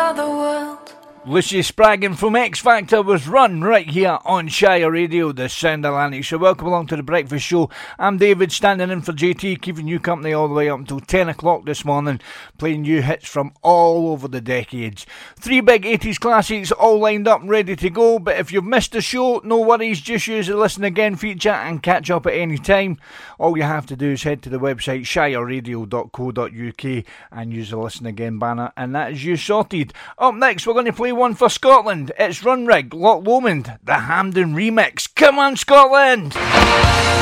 other world. Lucy Spraggan from X Factor was Run right here on Shire Radio, the Sound Atlantic. So welcome along to the Breakfast Show. I'm David, standing in for JT, keeping you company all the way up until 10 o'clock this morning, playing you hits from all over the decades. 3 big 80s classics all lined up and ready to go, but if you've missed the show, no worries, just use the Listen Again feature and catch up at any time. All you have to do is head to the website shireradio.co.uk and use the Listen Again banner, and that is you sorted. Up next, we're going to play one for Scotland. It's Runrig, Loch Lomond, the Hampden remix. Come on, Scotland!